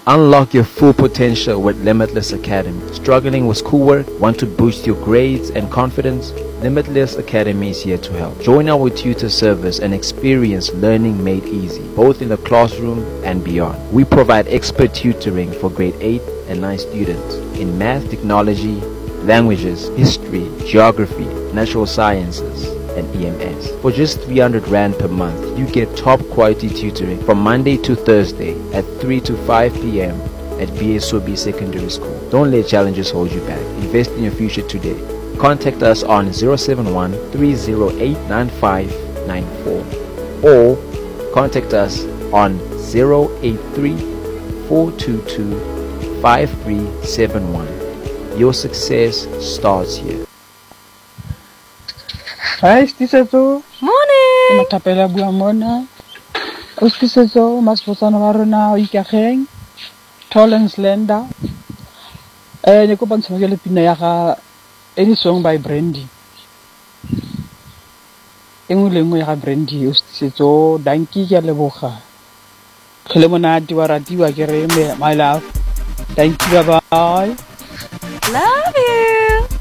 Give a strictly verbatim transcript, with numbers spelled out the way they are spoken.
Unlock your full potential with Limitless Academy. Struggling with schoolwork? Want to boost your grades and confidence? Limitless Academy is here to help. Join our tutor service and experience learning made easy, both in the classroom and beyond. We provide expert tutoring for grade eight and nine students in math, technology, languages, history, geography, natural sciences, and E M S. For just three hundred rand per month, you get top quality tutoring from Monday to Thursday at three to five p m at B S O B Secondary School. Don't let challenges hold you back. Invest in your future today. Contact us on zero seven one, three zero eight, nine five nine four or contact us on zero eight three, four two two, five three seven one. Your success starts here. Hi, Stisetso. Morning. Matapela bua mona. Oskisetso masfosana wa rona o ikageng. Tolerance Lender. Eh ne kopa ntshwa le pina ya ga any song by Brandy. Engwe le engwe ya ga Brandy o Stisetso danki ke le boga. Khele mona di wa ratiwa ke re my love. Thank you, bye bye. Love you.